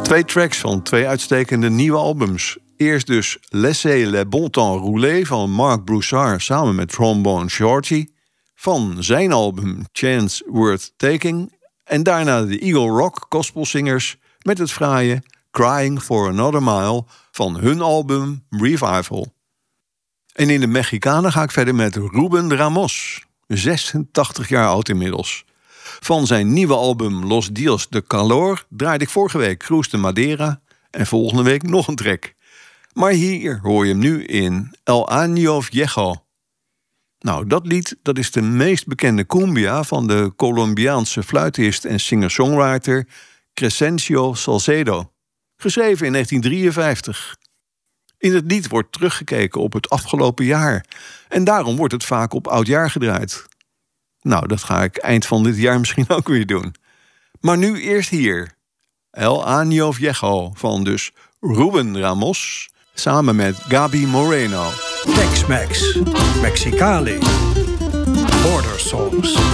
2 tracks van 2 uitstekende nieuwe albums. Eerst dus Laissez le bon temps rouler van Marc Broussard samen met Trombone Shorty. Van zijn album Chance Worth Taking. En daarna de Eagle Rock gospelzingers met het fraaie Crying for Another Mile van hun album Revival. En in de Mexicanen ga ik verder met Ruben Ramos, 86 jaar oud inmiddels. Van zijn nieuwe album Los Dios de Calor draaide ik vorige week Cruz de Madera en volgende week nog een track. Maar hier hoor je hem nu in El Año Viejo. Nou, dat lied dat is de meest bekende cumbia van de Colombiaanse fluitist en singer-songwriter Crescencio Salcedo, geschreven in 1953. In het lied wordt teruggekeken op het afgelopen jaar en daarom wordt het vaak op oudjaar gedraaid. Nou, dat ga ik eind van dit jaar misschien ook weer doen. Maar nu eerst hier. El Año Viejo van dus Ruben Ramos samen met Gaby Moreno. Tex-Mex, Mexicali, Border Songs.